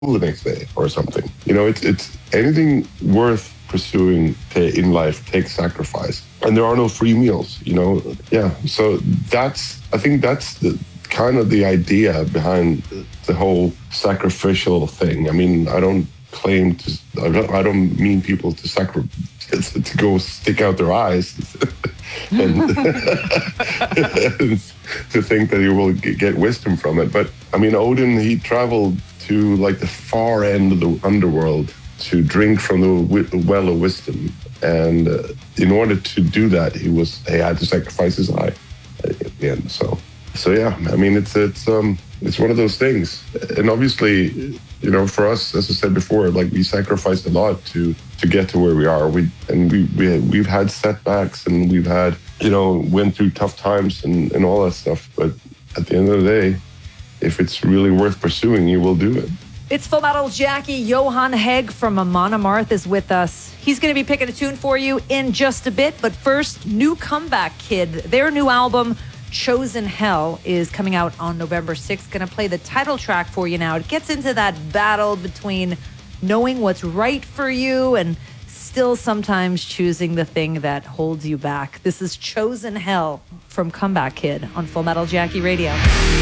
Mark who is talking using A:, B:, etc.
A: the next day or something. It's anything worth pursuing in life takes sacrifice, and there are no free meals. Yeah. So I think that's the kind of the idea behind the whole sacrificial thing. I mean, I don't mean people to go stick out their eyes and to think that you will get wisdom from it. But I mean, Odin, he traveled to like the far end of the underworld to drink from the well of wisdom. And in order to do that, he had to sacrifice his eye at the end. So yeah, I mean, it's one of those things. And obviously, for us, as I said before, like we sacrificed a lot to get to where we are. We've had setbacks, and we've had, went through tough times and all that stuff. But at the end of the day, if it's really worth pursuing, you will do it.
B: It's Full Metal Jackie. Johan Hägg from Amon Amarth is with us. He's going to be picking a tune for you in just a bit. But first, new Comeback Kid. Their new album, Chosen Hell, is coming out on November 6th. Going to play the title track for you now. It gets into that battle between knowing what's right for you and still sometimes choosing the thing that holds you back. This is Chosen Hell from Comeback Kid on Full Metal Jackie Radio.